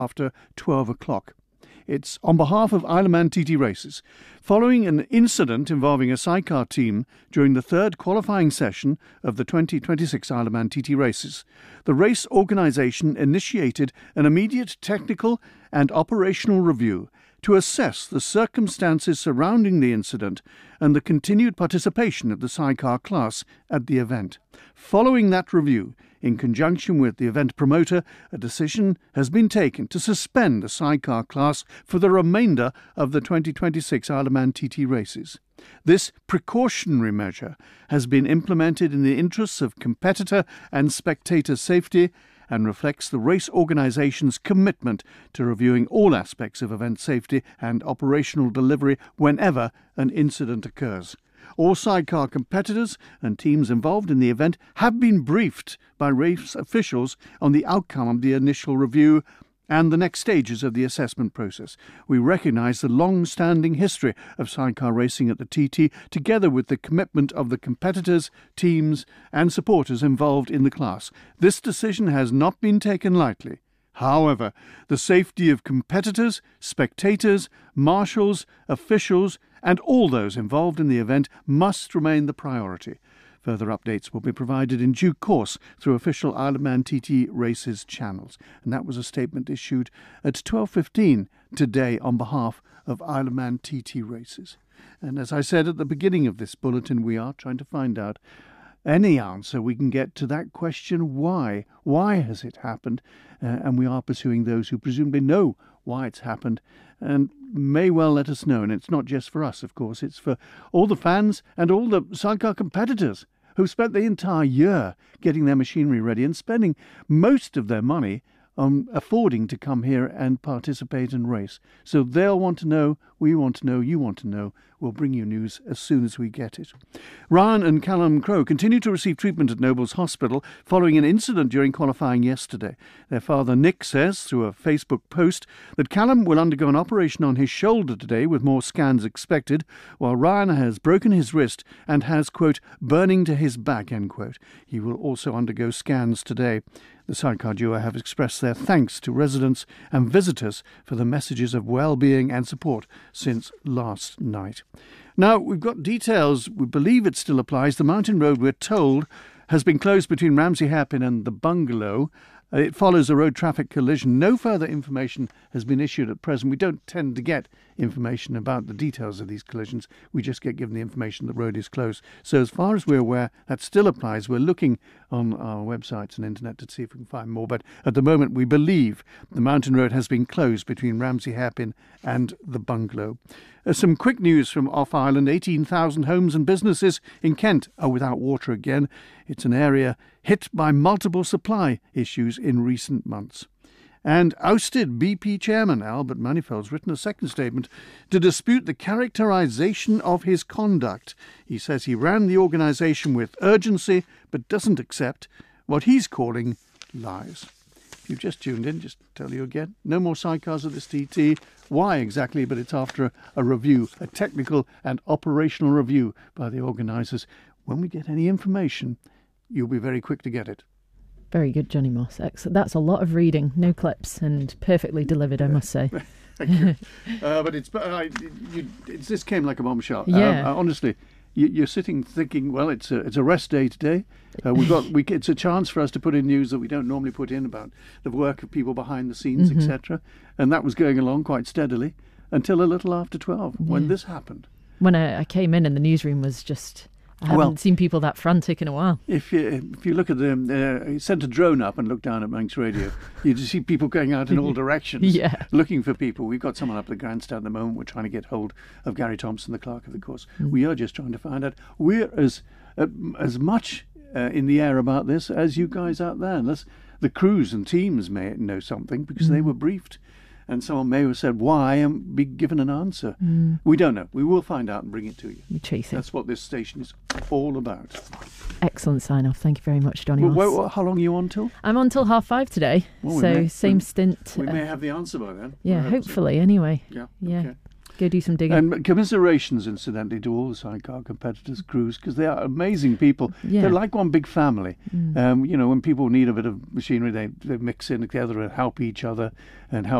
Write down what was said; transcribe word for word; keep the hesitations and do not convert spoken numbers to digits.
after twelve o'clock. It's on behalf of Isle of Man T T Races. Following an incident involving a sidecar team during the third qualifying session of the twenty twenty-six Isle of Man T T Races, the race organisation initiated an immediate technical and operational review to assess the circumstances surrounding the incident and the continued participation of the sidecar class at the event. Following that review, in conjunction with the event promoter, a decision has been taken to suspend the sidecar class for the remainder of the twenty twenty-six Isle of Man T T races. This precautionary measure has been implemented in the interests of competitor and spectator safety and reflects the race organisation's commitment to reviewing all aspects of event safety and operational delivery whenever an incident occurs. All sidecar competitors and teams involved in the event have been briefed by race officials on the outcome of the initial review and the next stages of the assessment process. We recognise the long-standing history of sidecar racing at the T T, together with the commitment of the competitors, teams and supporters involved in the class. This decision has not been taken lightly. However, the safety of competitors, spectators, marshals, officials and all those involved in the event must remain the priority. Further updates will be provided in due course through official Isle of Man T T Races channels. And that was a statement issued at twelve fifteen today on behalf of Isle of Man T T Races. And as I said at the beginning of this bulletin, we are trying to find out any answer we can get to that question, why? Why has it happened? Uh, and we are pursuing those who presumably know why it's happened and may well let us know. And it's not just for us, of course. It's for all the fans and all the sidecar competitors who spent the entire year getting their machinery ready and spending most of their money on affording to come here and participate and race. So they'll want to know, we want to know, you want to know. We'll bring you news as soon as we get it. Ryan and Callum Crowe continue to receive treatment at Nobles Hospital following an incident during qualifying yesterday. Their father Nick says through a Facebook post that Callum will undergo an operation on his shoulder today with more scans expected, while Ryan has broken his wrist and has, quote, burning to his back, end quote. He will also undergo scans today. The sidecar duo have expressed their thanks to residents and visitors for the messages of well-being and support since last night. Now, we've got details. We believe it still applies. The mountain road, we're told, has been closed between Ramsey Hairpin and the Bungalow. It follows a road traffic collision. No further information has been issued at present. We don't tend to get information about the details of these collisions. We just get given the information the road is closed. So as far as we're aware, that still applies. We're looking on our websites and internet to see if we can find more. But at the moment, we believe the mountain road has been closed between Ramsey Hairpin and the Bungalow. Uh, some quick news from off-island. eighteen thousand homes and businesses in Kent are without water again. It's an area hit by multiple supply issues in recent months. And ousted B P chairman Albert Manifold's written a second statement to dispute the characterisation of his conduct. He says he ran the organisation with urgency but doesn't accept what he's calling lies. If you've just tuned in, just tell you again, no more sidecars at this T T. Why exactly? But it's after a, a review, a technical and operational review by the organisers. When we get any information, you'll be very quick to get it. Very good, Johnny Moss. Excellent. That's a lot of reading, no clips, and perfectly delivered, I must say. Thank you. uh, but it's, uh, you, it's this came like a bombshell. Yeah. Uh, uh, honestly, you, you're sitting thinking, well, it's a it's a rest day today. Uh, we've got we it's a chance for us to put in news that we don't normally put in about the work of people behind the scenes, mm-hmm. et cetera. And that was going along quite steadily until a little after twelve yeah. when this happened. When I, I came in and the newsroom was just. I haven't well, seen people that frantic in a while. If you if you look at them, uh, sent a drone up and look down at Manx Radio, you just see people going out in all directions, yeah. looking for people. We've got someone up at the grandstand at the moment. We're trying to get hold of Gary Thompson, the clerk of the course. Mm. We are just trying to find out. We're as uh, as much uh, in the air about this as you guys out there. Unless the crews and teams may know something because mm. they were briefed. And someone may have said why and be given an answer. Mm. We don't know. We will find out and bring it to you. We chase it. That's what this station is all about. Excellent sign-off. Thank you very much, Johnny well, Moss. Well, how long are you on till? I'm on till half five today. Well, so may, same we, stint. We uh, may have the answer by then. Yeah, hopefully, so. anyway. Yeah. Yeah. Okay. Go do some digging. And commiserations, incidentally, to all the sidecar competitors' crews, because they are amazing people. Yeah. They're like one big family. Mm. Um, you know, when people need a bit of machinery, they, they mix in together and help each other and help